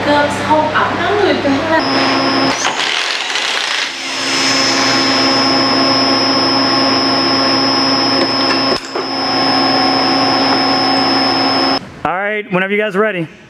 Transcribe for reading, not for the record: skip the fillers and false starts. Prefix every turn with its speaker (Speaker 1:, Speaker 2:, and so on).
Speaker 1: Hồng ẩm nóng người từ hai.
Speaker 2: All right, whenever you guys are ready.